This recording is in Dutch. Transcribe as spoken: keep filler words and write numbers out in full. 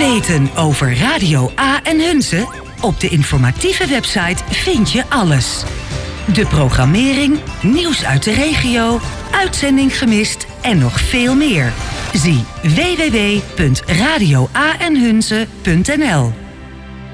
weten over Radio A en Hunze? Op de informatieve website vind je alles. De programmering, nieuws uit de regio, uitzending gemist en nog veel meer. Zie w w w punt radio a en hunze punt n l.